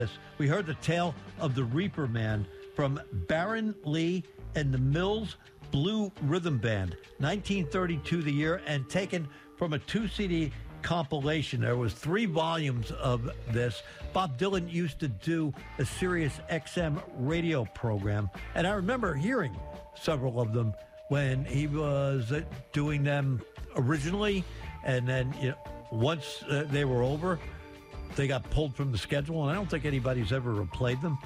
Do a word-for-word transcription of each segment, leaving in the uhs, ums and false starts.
We heard the tale of the Reaper Man from Baron Lee and the Mills Blue Rhythm Band, nineteen thirty-two the year, and taken from a two-C D compilation. There was three volumes of this. Bob Dylan used to do a Sirius X M radio program, and I remember hearing several of them when he was doing them originally, and then you know, once uh, they were over, they got pulled from the schedule, and I don't think anybody's ever replayed them.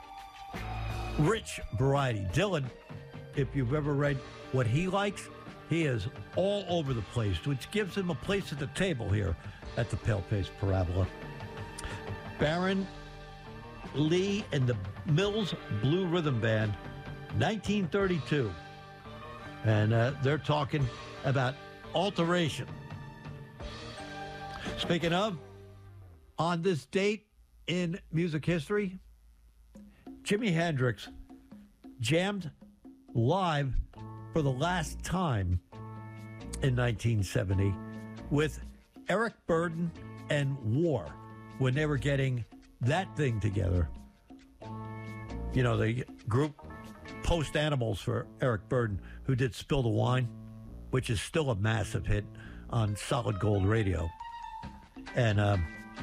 Rich variety. Dylan, if you've ever read what he likes, he is all over the place, which gives him a place at the table here at the Pale-Faced Parabola. Baron Lee and the Mills Blue Rhythm Band, nineteen thirty-two. And uh, they're talking about alteration. Speaking of, on this date in music history, Jimi Hendrix jammed live for the last time in nineteen seventy with Eric Burdon and War when they were getting that thing together. You know, the group Post Animals for Eric Burdon, who did Spill the Wine, which is still a massive hit on Solid Gold Radio. And um,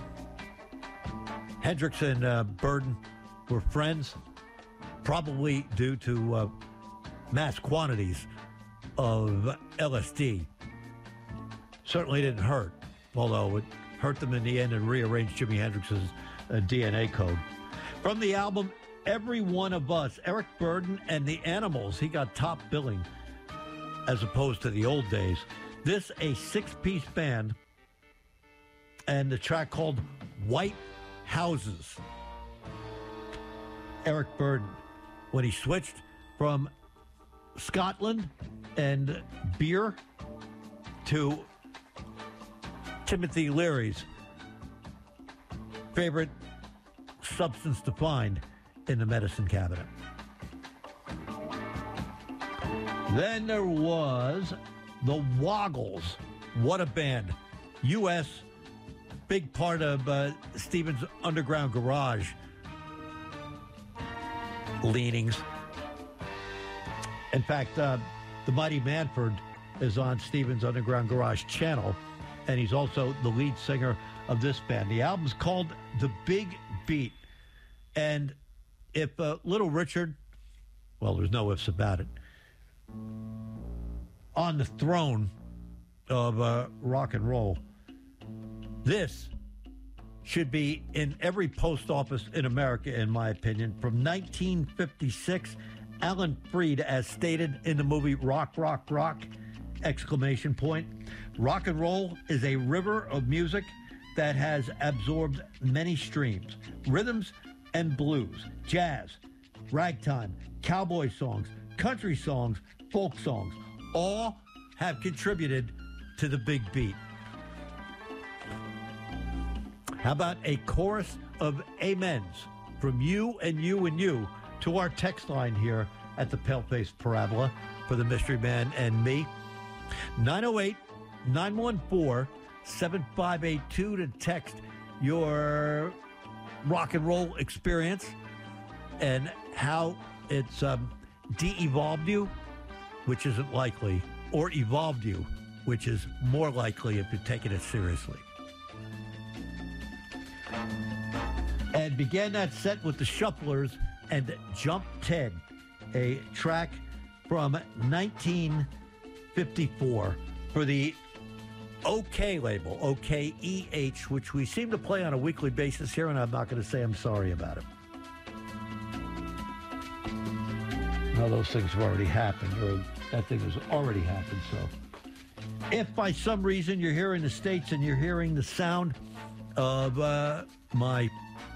Hendrix and uh, Burdon were friends, probably due to uh, mass quantities of L S D. Certainly didn't hurt, although it hurt them in the end and rearranged Jimi Hendrix's uh, D N A code. From the album Every One of Us, Eric Burdon and the Animals, he got top billing as opposed to the old days. This, a six-piece band, and the track called White Houses. Eric Burdon, when he switched from Scotland and beer to Timothy Leary's favorite substance to find in the medicine cabinet. Then there was the Woggles. What a band. U S, big part of uh, Stevens Underground Garage leanings. In fact, uh, the Mighty Manford is on Stevens Underground Garage channel, and he's also the lead singer of this band. The album's called The Big Beat. And if uh, Little Richard, well, there's no ifs about it, on the throne of uh, rock and roll, this should be in every post office in America, in my opinion. From nineteen fifty-six, Alan Freed, as stated in the movie Rock, Rock, Rock, exclamation point. Rock and roll is a river of music that has absorbed many streams, rhythms and blues, jazz, ragtime, cowboy songs, country songs, folk songs, all have contributed to the big beat. How about a chorus of amens from you and you and you to our text line here at the Pale-Faced Parabola for the Mystery Man and me? nine oh eight, nine one four, seven five eight two to text your rock and roll experience and how it's um, de-evolved you, which isn't likely, or evolved you, which is more likely if you're taking it seriously. And began that set with the Shufflers and Jump Ted, a track from nineteen fifty-four for the OK label, O K E H, which we seem to play on a weekly basis here, and I'm not going to say I'm sorry about it. Now, those things have already happened, or that thing has already happened, so. If by some reason you're here in the States and you're hearing the sound of uh, my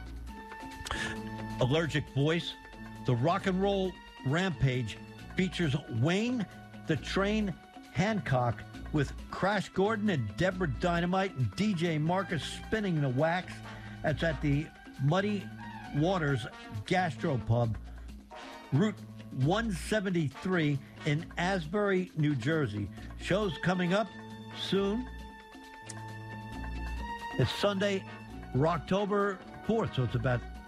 allergic voice, the Rock and Roll Rampage features Wayne the Train Hancock with Crash Gordon and Deborah Dynamite and D J Marcus spinning the wax. That's at the Muddy Waters Gastropub, Route one seventy-three in Asbury, New Jersey. Shows coming up soon. It's Sunday, October fourth, so it's about